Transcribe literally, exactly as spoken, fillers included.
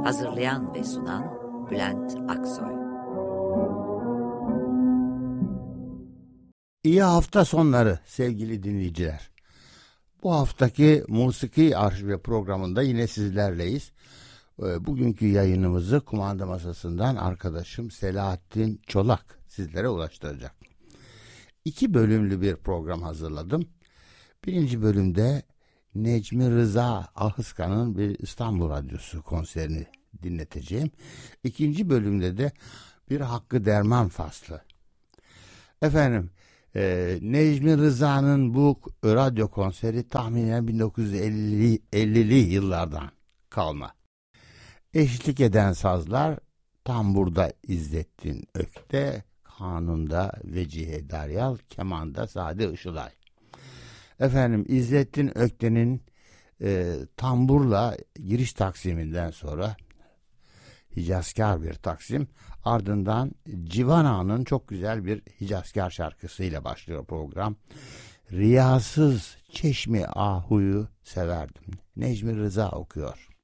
Hazırlayan ve sunan Bülent Aksoy. İyi hafta sonları sevgili dinleyiciler. Bu haftaki Musiki Arşivi programında yine sizlerleyiz. Bugünkü yayınımızı kumanda masasından arkadaşım Selahattin Çolak sizlere ulaştıracak. İki bölümlü bir program hazırladım. Birinci bölümde Necmi Rıza Ahıska'nın bir İstanbul Radyosu konserini dinleteceğim. İkinci bölümde de bir Hakkı Derman faslı. Efendim, e, Necmi Rıza'nın bu radyo konseri tahminen bin dokuz yüz ellili yıllardan kalma. Eşlik eden sazlar tamburda İzzettin Ökte, kanunda Vecihe Daryal, kemanda Sadi Işılay. Efendim, İzzettin Ökte'nin e, tamburla giriş taksiminden sonra Hicazkar bir taksim, ardından Civan Ağa'nın çok güzel bir Hicazkar şarkısıyla başlıyor program. Riyasız Çeşmi Ahu'yu severdim. Necmi Rıza okuyor.